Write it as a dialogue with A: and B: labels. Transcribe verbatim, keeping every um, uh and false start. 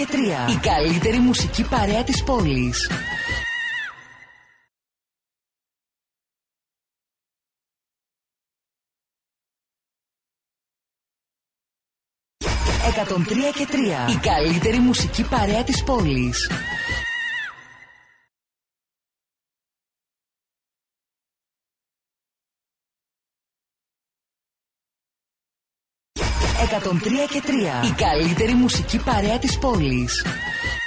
A: Η καλύτερη μουσική παρέα της πόλης. εκατόν τρία και τρία. Η καλύτερη μουσική παρέα της πόλης. εκατόν τρία και τρία. Η καλύτερη μουσική παρέα της πόλης.